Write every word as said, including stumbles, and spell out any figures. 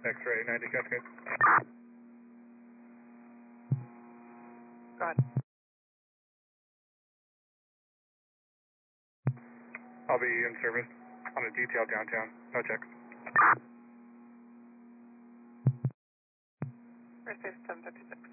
X-ray ninety Cascade. Go ahead. I'll be in service on a detail downtown. No checks. First base seven fifty-six.